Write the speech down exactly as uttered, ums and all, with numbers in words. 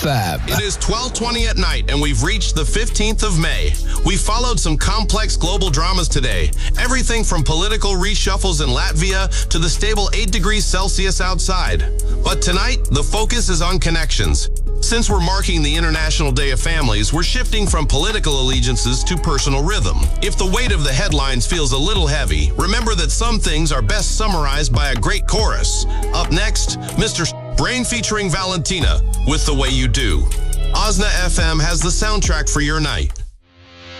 Fab. It is twelve twenty at night, and we've reached the fifteenth of May. We followed some complex global dramas today. Everything from political reshuffles in Latvia to the stable eight degrees Celsius outside. But tonight, the focus is on connections. Since we're marking the International Day of Families, we're shifting from political allegiances to personal rhythm. If the weight of the headlines feels a little heavy, remember that some things are best summarized by a great chorus. Up next, Mister Brain featuring Valentina with The Way You Do. Osna F M has the soundtrack for your night.